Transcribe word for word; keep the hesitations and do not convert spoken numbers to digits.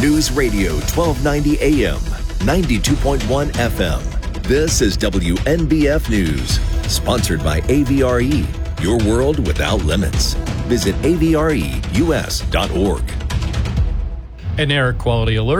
News Radio twelve ninety A M, ninety-two point one F M. This is W N B F News, sponsored by A V R E, your world without limits. Visit A V R E U S dot org. An air quality alert